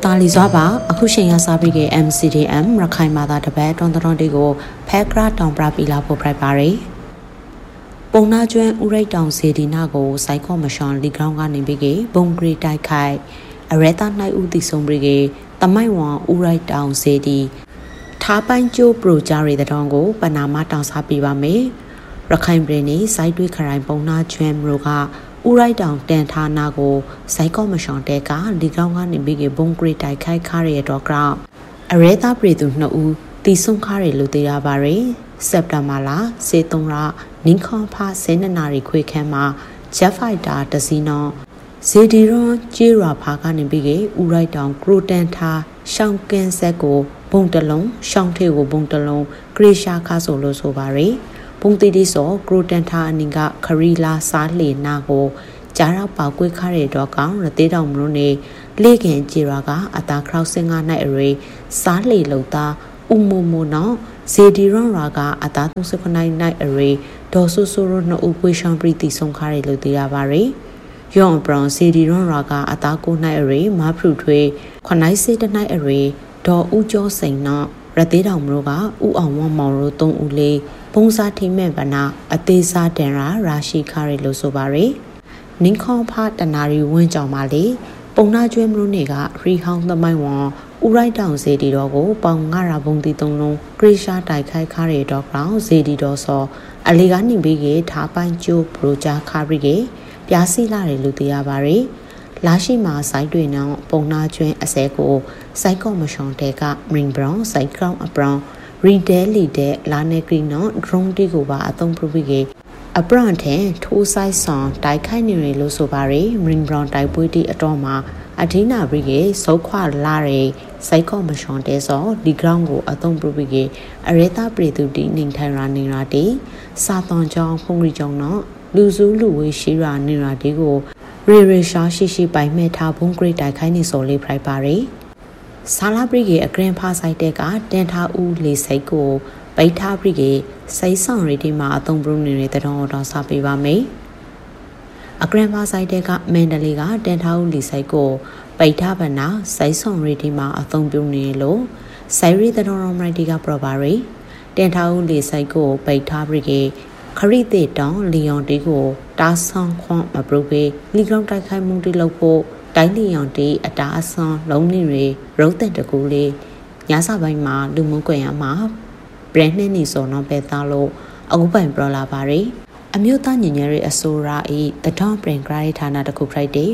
တာလီစွာပါအခုချိန်ရစားပြီးက MCDM ရခိုင်မာသာတပတ်တွန်တွန်တွေကိုဖက်ဂရတောင်ပပီလာဖို့ပြပါရယ်ပုံနာကျွန်းဥရိတ်တောင်စီဒီနာကိုစိုက်ကောမရှွန်လီဂရောင်းကနေပြီးကဘုံဂရီတိုက်ခိုက်အရဲတာနိုင်ဦးတီဆုံးပြီးကတမိုက်ဝံဥရိတ်တောင်စီဒီထားပိုင်းကျိုးပရိုဂျာရီတဲ့တောင်ကိုပနာမတောင်စားပြပါမယ်ရခိုင်ပြည်နယ်စိုက်တွေးခရိုင်ပုံနာကျွန်းမြို့ကဥရိုက်တောင်တန်ဌာနာကိုစိုက်ကောမရှွန်တဲကလီကောင်ကနေပြီးကဘုံဂရီတိုက်ခိုက်ခရရတော့ကရောအရဲသားပြည်သူ2ဦးတီဆုံခရလို့သိရပါရယ်စက်တဘာလ23ရက်နင်းခွန်ဖ12နာရီခွေခန်းမှာဂျက်ဖိုက်တာတစီနောဇေဒီရွန်ဂျေရာဖာကနေပြီးကဥရိုက်တောင်ကရိုတန်ထာရှောင်းကင်းဆက်ကိုဘုံတလုံးရှောင်းထေကိုဘုံတလုံးဂရီရှာခါဆိုလို့ဆိုပါရယ်ပုံတီဒီဆိုကရိုတန်ထာအနင်ကခရီလာစားလေနာကိုကြားရောက်ပေါကွေးခရတော့ကောင်ရသေးတောင်မလို့နေလေခင်ကြည်ရာကအတာခရောက်စင်ကနိုင်အရေးစားလေလို့သားဥမမနော်ဇေဒီရွန်ရာကအတာ39နိုင်အရေးဒေါ်ဆူဆူရိုနှုတ်ပွေရှောင်းပရီတီဆုံးခရလို့သိရပါရယ်ယောင်ဘရောင်ဇေဒီရွန်ရာကအတာ9နိုင်အရေးမဖရုထွေး9နိုင်စေတနိုင်အရေးဒေါ်ဦးကျော်စိန်နော်ရသေးတောင်မလို့ကဥအောင်ဝမောင်တို့3ဦးလေးဘုံစားထိမဲ့ဗနာအသေးစားတန်ရာရှိခရလို့ဆိုပါရယ်နင်းခေါဖာတနာရီဝင်းကြောင်ပါလေပုံနာကျွဲမလို့နေကရီဟောင်းသမိုင်းဝံဥရိုက်တောင်ဇေဒီတော်ကိုပေါင်9ရာဘုံတီ3လုံးဂရိရှာတိုက်ခိုက်ခရတော့ကောင်ဇေဒီတော်စောအလီကနေပြီးကထားပိုင်းကျိုးပရိုဂျာခရီကပြားစီလာတယ်လို့သိရပါရယ်လာရှိမှာစိုက်တွေနောင်ပုံနာကျွဲအစဲကိုစိုက်ကောမရှွန်တဲကမရင်ဘရောင်းစိုက်ကောင်အပရောင်းရီဒဲလီတဲ့လာနေကရီနော်ဒရုန်းတီကိုပါအသုံးပြုပြီးကအပရန်ထန်ထိုးဆိုင်ဆောင်တိုက်ခိုက်နေရလို့ဆိုပါရယ်မရင်ဘရောင်းတိုက်ပွဲတီအတော်မှာအဒိနာဘရီကစောခွာလာရဲစိုက်ကောမရှွန်တဲစောဒီဂရောင်းကိုအသုံးပြုပြီးကအရဲတာပြည်သူတီနေထိုင်ရာနေရာတီစာသွန်ကြောင်းဖုန်ရီကြောင်းနော်လူစုလူဝေးရှိရာနေရာတီကိုရေရှာရှိပိုင်မဲ့ထားဘုံဂရိတ်တိုက်ခိုက်နေစောလေးဖိုက်ပါရယ်ဆာလာဘရီကအဂရန်ဖာဆိုင်တဲ့ကတန်ထားဦးလေစိတ်ကိုပိတ်ထားပြီးကစိတ်ဆောင်ရီဒီမှာအသုံးပြုနေတဲ့တော်စာပေးပါမယ်အဂရန်ဖာဆိုင်တဲ့ကမန်ဒလီကတန်ထားဦးလေစိတ်ကိုပိတ်ထားဗနာစိတ်ဆောင်ရီဒီမှာအသုံးပြုနေလို့ဆိုင်ရီတော်မိုက်တီကပရပါရီတန်ထားဦးလေစိတ်ကိုပိတ်ထားပြီးကခရီးတဲ့တောင်လီယွန်တီကိုတာဆောင်ခွန်မပရုပေလီဂရောင်းတိုက်ခိုက်မှုတီလုပ်ဖို့တိုင်းလီယွန်တီအတာအဆွန်လုံးနေရီရုပ်တဲ့တကူလေးညစာပိုင်းမှာလူမှုကွန်ရက်မှာဘရန်နဲ့နေစောနော်ပဲသားလို့အခုပိုင်ပရလာပါရီအမျိုးသားညီညွတ်ရေးအစိုးရ၏တထောင်ပရင်ဂရိဌာနတခုဖိုက်တဲ့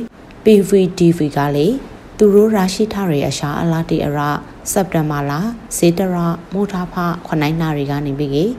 PVTV ကလေသူတို့ရရှိထားတဲ့အရှာအလားတီအရစက်တဘာလစေတရမိုတာဖ9နာရီကနေပြီးည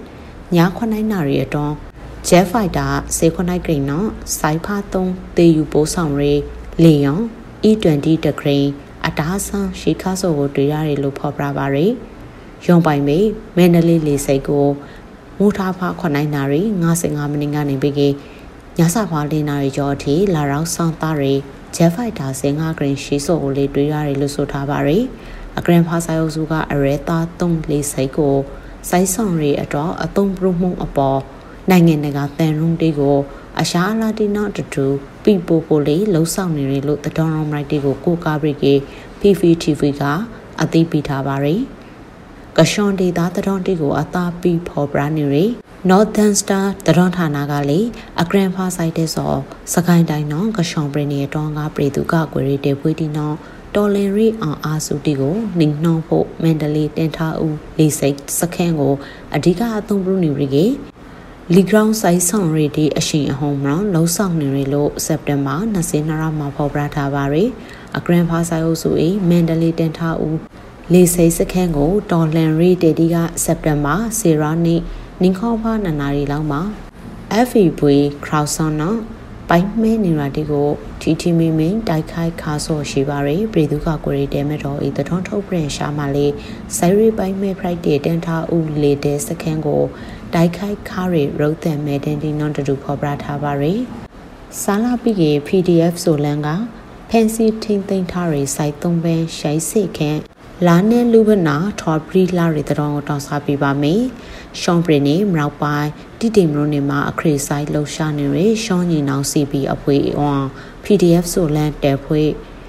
9နာရီအတွန်းဂျက်ဖိုက်တာစေ9ဂရိနော်စိုက်ဖာ3တေယူပိုးဆောင်ရေးလီယွန် E20 တဂရိအတားဆန်းရှီခါဆိုကိုတွေ့ရတယ်လို့ဖော်ပြပါရယ်ရုံပိုင်မေမန္တလေးလေစိတ်ကိုမိုးထားဖာ9နာရီ55မိနစ်ကနေပြီးညစာဖာ4နာရီကျော်အထိလာရောက်ဆောင်သားရယ်ဂျက်ဖိုက်တာ15ဂရိရှီဆိုကိုလေးတွေ့ရတယ်လို့ဆိုထားပါရယ်အဂရန်ဖာဆိုင်အုပ်စုကအရဲသား3လေစိတ်ကိုစိုက်ဆောင်ရည်အတော့အသုံးပြုမှုအပေါ်နိုင်ငံတကာတန်ရုံးတေးကိုအရှာအလာတီနော့တူပီပိုပိုလေးလှုပ်ဆောင်နေရလို့တတော်ရောမိုက်တေးကိုကားဘရိကေ PVTV ကအသိပေးထားပါရယ်ကရှွန်ဒေတာတတော်တေးကိုအသာပီဖော်ပြနေရ Northern Star တတော်ဌာနကလေအဂရန်ဖာဆိုင်တဲ့စောစကိုင်းတိုင်းနော်ကရှွန်ပရီနေတောင်းကပြည်သူကကွေရီတေဖွေးတီနော်တော်လင်ရီအောင်အားစုတီကိုနှိမ်နှောဖို့မန္တလေးတင်ထားဦးလေးစိတ်စခန်းကိုအဓိကအသုံးပြုနေရကလီဂရောင်းဆိုင်ဆောင်ရီဒီအရှိန်အဟုန်မှာလှုံ့ဆော်နေရလို့စက်တင်ဘာ22ရက်မှာဖော်ပြထားပါရယ်အဂရန်ဖာဆိုင်အုပ်စု၏မန္တလေးတင်ထားဦးလေးစိတ်စခန်းကိုတော်လင်ရီတေဒီကစက်တင်ဘာ10ရက်နေ့နင်းခေါဖာ2နာရီလောက်မှာ FEV Crowdson နော်ပိုင်မဲနေရာတီကိုတီမင်းတိုက်ခိုက်ခါဆော့ရှိပါရယ်ပြည်သူကကွေရီတဲမဲ့တော်ဤတထွန်းထုတ်ပြန်ရှာမှလေးဆိုင်ရီပိုင်မဲဖရိုက်တေတန်ထားဦးလေတဲစခန်းကိုတိုက်ခိုက်ခါရီရုတ်တံမဲတန်တီနွန်တူဖော်ပြထားပါရယ်ဆာလာပီကေ PDF ဆိုလန်ကဖန်စီထင်းသိမ်းထားရီစိုက်3ပန်းရှိုက်စိခန့်လာနဲ့လူဘနာထော်ပရီလာရီတော်တောင်းစားပြပါမယ်ရှောင်းပရီနေမြောက်ပိုင်းတိတိမလို့နေမှာအခရီးဆိုင်လှူရှာနေရရှောင်းညီနောင် CP အဖွေးအောင် PDF ဆိုလန်တဲဖွေးထ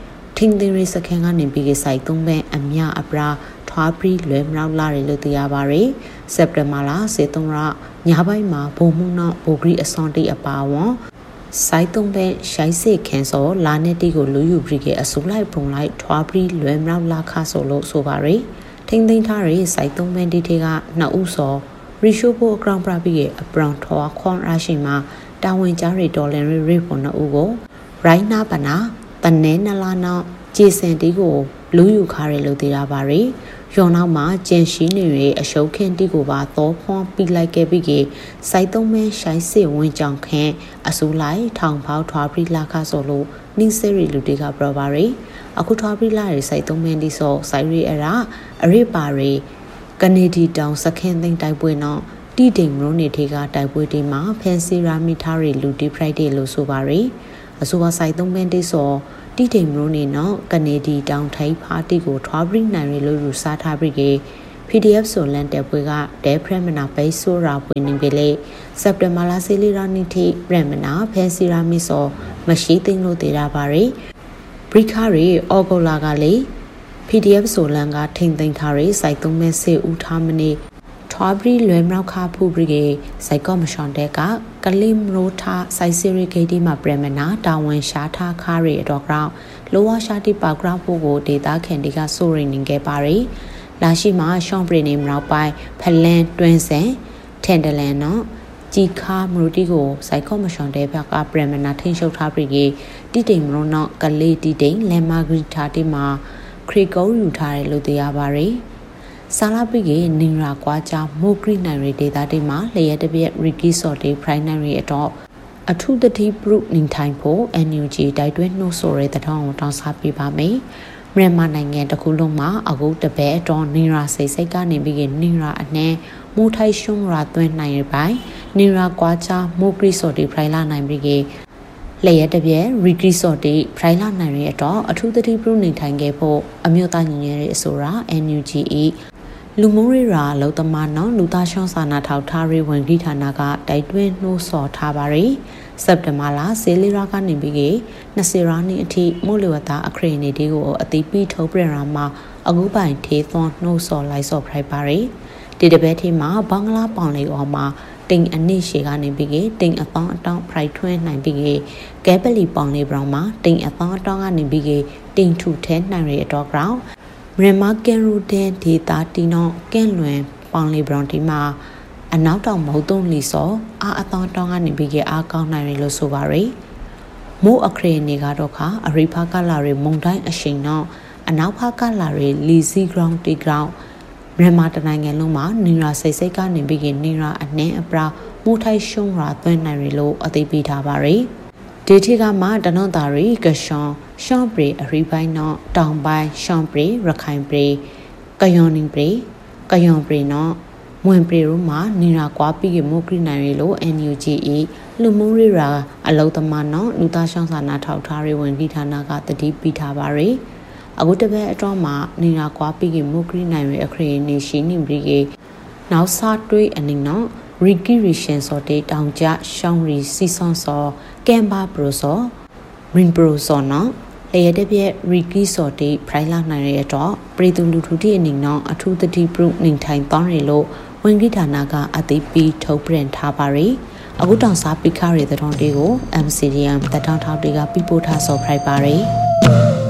听的瑞斯看看你比个赛东边阿亚阿布拉ထွားပြီးလွယ်မြောက်လာတယ်လို့သိရပါတယ်စက်တင်ဘာလ23ရက်ညပိုင်းမှာဘုံမှုနောက်ဘိုဂရီအစွန်တီအပါဝန်စိုက်သုံးပဲရှိုင်းစစ်ခန်းစောလာနေတီကိုလူယူပြီးကအစိုးလိုက်ပုံလိုက်ထွားပြီးလွယ်မြောက်လာခဆိုလို့ဆိုပါရယ်ထိမ့်သိမ်းထားတဲ့စိုက်သုံးပဲတီထေက2ဦးစောရီရှိုးဖို့အကောင်ပရာပြီးရဲ့အပရောင်ထွားခွန်ရရှိမှာတာဝန်ကြားရီဒေါ်လန်ရီပေါ်2ဦးကိုရိုင်းနာပနာတနဲနလာနောက်ဂျေစန်တီကိုလူယူခါရလို့သိရပါရယ်ရောနောက်မှာကျန်ရှိနေတဲ့အရှုပ်ခင်းတီကိုပါတော့ဖွန်ပြီးလိုက်ခဲ့ပြီးကစိုက်သုံးမဲရှိုင်းစစ်ဝင်ကြောင်ခင်းအစူလိုက်ထောင်ပေါထွားပြီးလာခဆိုလို့နှင်းစရီလူတွေကပြောပါရယ်အခုထွားပြီးလာတဲ့စိုက်သုံးမဲဒီဆိုစိုက်ရီအရာအရိပါရီကနေဒီတောင်စခင်းသိမ်းတိုက်ပွဲနော်တီတိမ်ရိုးနေထေကတိုက်ပွဲဒီမှာဖန်စီရာမီထားရီလူတီဖရိုက်ဒေလို့ဆိုပါရယ်အဆိုပါစိုက်သုံးမဲဒီဆိုတီတိမ်ရိုးနေနော်ကနေဒီတောင်ထိုင်ဖာတီကိုထွားပြီးနိုင်ရလို့ယူစားထားပြီးက PDF ဆိုလန်တဲ့ပွဲကဒဲဖရမနာပိတ်ဆိုရာပွင့်နေပြီလေစက်တင်ဘာလစီလီရာနီတီပရမနာဖန်စီရာမီဆိုမရှိသိလို့တည်ရပါရယ်ဘရိခါရီအော်ဂိုလာကလေ PDF ဆိုလန်ကထိမ့်သိမ်းထားရယ်စိုက်သုံးမဲစေဦးထားမနေထွားပြီးလွယ်မြောက်ခါဖူပြီးကစိုက်ကောမရှွန်တဲ့ကကလင်ရိုထားစိုက်စီရီဂေဒီမှာပရမနာတာဝန်ရှာထားခါရီအတော့ကောင်လိုဝါရှာတီပါဂရာဖို့ကိုဒေတာခင်ဒီကဆိုရင်နေခဲ့ပါရီလာရှိမှာရှောင်းပရီနေမနောက်ပိုင်းဖလန်တွင်းစင်ထန်ဒလန်နော်ជីခါမရူတီကိုစိုက်ကောမရှွန်တဲ့ဘက်ကပရမနာထိန်ရှုပ်ထားပြီးကတီတိမ်မရောနော်ကလေးတီတိမ်လမ်မာဂရီတာတီမှာခရီကောယူထားတယ်လို့သိရပါရီဆာလာပိကေနင်ရာကွာချာမိုဂရီနိုင်ရီဒေတာတိမှာလျက်တပြက်ရီကီစော်တီဖရိုင်နိုင်ရီအတော့အထုတတိပရုနင်ထိုင်ဖို့ NUG တိုက်တွန်းနှိုးဆိုရဲတဲ့ထောင်းတောင်းစားပြပါမယ်မြန်မာနိုင်ငံတစ်ခုလုံးမှာအခုတပည့်တော့နင်ရာစိတ်စိတ်ကနေပြီးကနင်ရာအနှဲမိုးထိုက်ရှုံးရာသွင်းနိုင်ရပိုင်းနင်ရာကွာချာမိုဂရီစော်တီဖရိုင်လာနိုင်ပြီးကလျက်တပြက်ရီကီစော်တီဖရိုင်လာနိုင်ရီအတော့အထုတတိပရုနင်ထိုင်ခဲ့ဖို့အမျိုးသားညီညွတ်ရေးအစိုးရ NUG လူမိုးရီရာလောတမနောလူသားရှောင်းစာနာထောက်ထားရေးဝန်ကြီးဌာနကတိုက်တွန်းနှိုးဆော်ထားပါရယ်စက်တင်ဘာလဆေးလီရာကနေပြီးက20ရာနှစ်အထိမို့လဝတာအခရေနေဒီကိုအတိပိထုတ်ပြန်ရာမှာအခုပိုင်ထေးသွန်နှိုးဆော်လိုက်ဆော်ဖရိုက်ပါရယ်ဒီတပတ်ထဲမှာဘင်္ဂလားပေါင်လေးအော်မှာတိမ်အနည်းရှေကနေပြီးကတိမ်အပေါင်းအတောင်းဖရိုက်ထွန်းနိုင်ပြီးကဲပလီပေါင်လေးဘရောင်မှာတိမ်အပေါင်းအတောင်းကနေပြီးကတိမ်ထူထဲနိုင်ရတော့ကောင်မြန်မာကန်ရူဒန်ဒေတာတီနောကန့်လွင်ပေါင်လီဘရွန်တီမှာအနောက်တောင်မဟုတ်တုံးလီစောအတောင်းတောင်းကနေပြီးကအားကောင်းနိုင်ရလို့ဆိုပါရယ်မိုးအခရေနေကတော့ခါအရိဖာကလာရီမုံတိုင်းအရှိန်တော့အနောက်ဖာကလာရီလီစီဂရောင်းတီဂရောင်းမြန်မာတနိုင်ငံလုံးမှာနင်ရာစိတ်စိတ်ကနေပြီးကနင်ရာအနှင်းအပရာမိုးထိုက်ရှုံးရာသွင်းနိုင်ရလို့အသိပေးထားပါရယ်ဒေတီကမှတနောတာရီကရှွန်ရှောင်းပရီအရိပိုင်းနော်တောင်ပိုင်းရှောင်းပရီရခိုင်ပရီကယွန်နင်းပရီကယွန်ပရီနော်မွန်ပရီတို့မှာနေရာကွာပြီးကမိုးကရီနိုင်ရီလို့ NUG လူမိုးရီရာအလောတမနော်လူသားရှောင်းစာနာထောက်ထားရေးဝန်ကြီးဌာနကတတိပေးထားပါရယ်အခုတပတ်အတွင်းမှာနေရာကွာပြီးကမိုးကရီနိုင်ရီအခရေနေရှိနေပြီးကနောက်စားတွေးအနေနော်ရီကီရီရှင်စောတေတောင်ကျရှောင်းရီစီဆွန်စောကမ်ဘာပရိုစောရင်ပရိုစောနော်လျက်တပြက်ရီကီစောတေဖရိုင်လာနိုင်ရတော့ပရိသူလူထုတိအနေနော်အထူးတတိပရုနေထိုင်တောင်းရလို့ဝန်ကြီးဌာနကအသိပေးထုတ်ပြန်ထားပါရယ်အခုတောင်စားပိခါရတဲ့တောင်းတေကို MCDM တထောင်းထောက်တွေကပြပို့ထားစော်ဖရိုက်ပါရယ်